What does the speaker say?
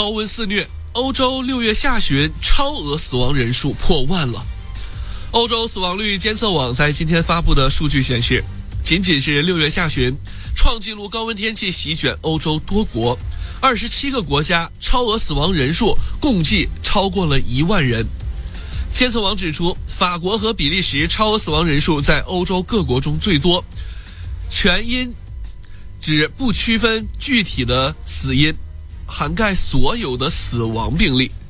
高温肆虐，欧洲6月下旬超额死亡人数破万了。欧洲死亡率监测网在今天发布的数据显示，仅仅是6月下旬，创纪录高温天气席卷欧洲多国，27个国家超额死亡人数共计超过了1万人。监测网指出，法国和比利时超额死亡人数在欧洲各国中最多，全因指不区分具体的死因，涵盖所有的死亡病例。